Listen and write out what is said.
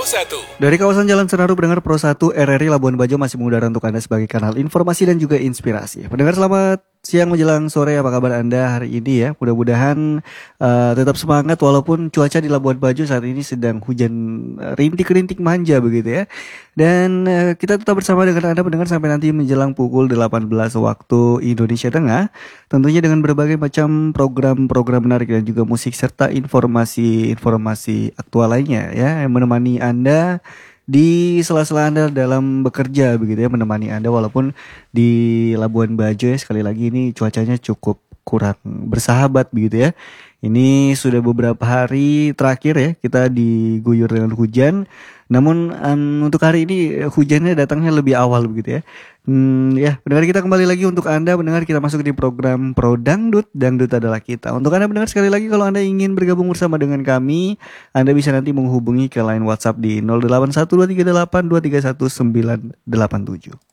Dari kawasan Jalan Senaru, pendengar Pro 1 RRI Labuan Bajo masih mengudara untuk Anda sebagai kanal informasi dan juga inspirasi. Pendengar, selamat siang menjelang sore, apa kabar Anda hari ini ya? Mudah-mudahan tetap semangat walaupun cuaca di Labuan Bajo saat ini sedang hujan rintik-rintik manja begitu ya. Dan kita tetap bersama dengan Anda pendengar sampai nanti menjelang pukul 18 waktu Indonesia Tengah. Tentunya dengan berbagai macam program-program menarik dan juga musik serta informasi-informasi aktual lainnya ya yang menemani Anda di sela-sela Anda dalam bekerja begitu ya, menemani Anda walaupun di Labuan Bajo ya, sekali lagi ini cuacanya cukup kurang bersahabat begitu ya. Ini sudah beberapa hari terakhir ya kita diguyur dengan hujan. Namun untuk hari ini hujannya datangnya lebih awal begitu ya. Ya, pendengar, kita kembali lagi untuk Anda pendengar, kita masuk di program Pro Dangdut. Dangdut adalah kita. Untuk Anda pendengar, sekali lagi kalau Anda ingin bergabung bersama dengan kami, Anda bisa nanti menghubungi ke line WhatsApp di 081238231987.